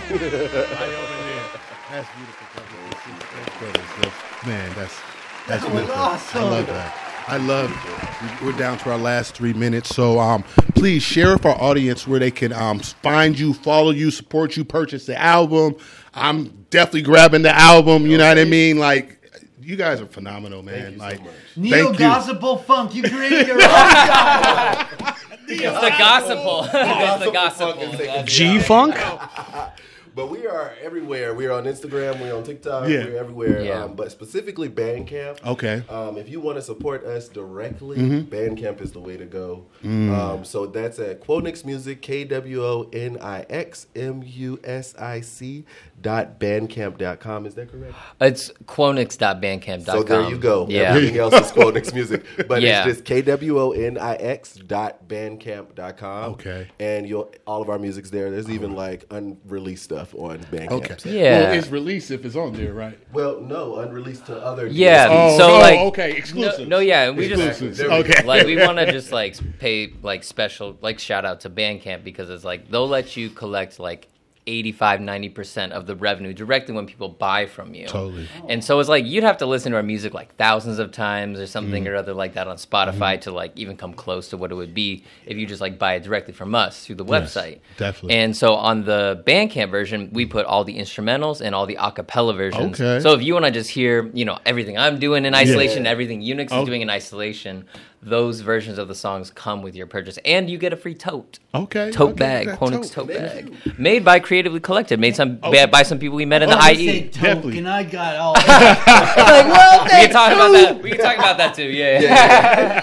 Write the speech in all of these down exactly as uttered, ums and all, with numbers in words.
Right over there. That's beautiful, brother. Man, that's that's That was beautiful. awesome. I love that. I love it. We're down to our last three minutes. So um, please share with our audience where they can um, find you, follow you, support you, purchase the album. I'm definitely grabbing the album. You know what I mean? Like, you guys are phenomenal, man. Thank you so like, much. Neo thank you. Gospel Funk, you created your own genre. It's the gospel. It's the gospel. G-Funk? But we are everywhere. We're on Instagram. We're on TikTok. Yeah. We're everywhere. Yeah. Um, but specifically Bandcamp. Okay. Um, if you want to support us directly, Mm-hmm. Bandcamp is the way to go. Mm. Um, so that's at Quonix Music, K W O N I X M U S I C dot bandcamp dot com. Is that correct? It's quonix dot bandcamp dot com. So there you go. Yeah. Everything else is Quonix Music. But Yeah. it's just K W O N I X dot bandcamp dot com. Okay. And you'll all of our music's there. There's even like unreleased stuff on Bandcamp. Okay. Yeah. Well, it's released if it's on there, right? Well, no, unreleased to other Yeah. D S Ps. Oh, so oh, like, okay, exclusives. No, no, yeah, we just Exclusives. There we go. Okay. like we want to just like pay like special like shout out to Bandcamp because it's like they'll let you collect like eighty-five, ninety percent of the revenue directly when people buy from you. Totally. And so it's like you'd have to listen to our music like thousands of times or something Mm. or other like that on Spotify Mm-hmm. to like even come close to what it would be if you just like buy it directly from us through the Yes, website. definitely. And so on the Bandcamp version, we put all the instrumentals and all the a cappella versions. Okay. So if you want to just hear, you know, everything I'm doing in isolation, Yeah. everything Unix Oh. is doing in isolation, those versions of the songs come with your purchase. And you get a free tote. Okay. Tote okay, bag, that Quonix tote, Made bag. Made by Creatively Collected. Made some Okay. by some people we met in the Oh, I they E. say toke, Definitely. and I got all like, well, We thanks, can talk about dude. that. We can talk about that too. Yeah.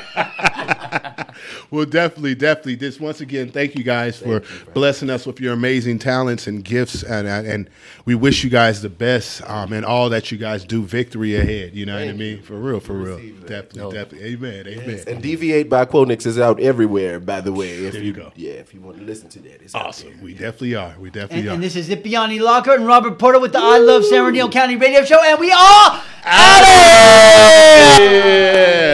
Well, definitely, definitely. Just once again, thank you guys for blessing us with your amazing talents and gifts, and and, and we wish you guys the best um, and all that you guys do. Victory ahead. You know what I Thank mean? you. For real, for real. Receive that. Definitely, No. definitely. Amen. Amen. And Deviate by Quonix is out everywhere, by the way. If There you go. Yeah, if you want to listen to that. It's out Awesome. there. We definitely are. We definitely And, are. and this is Ippiani Lockhart and Robert Porter with the I Love San Bernardino County radio show, and we are out of here! yeah.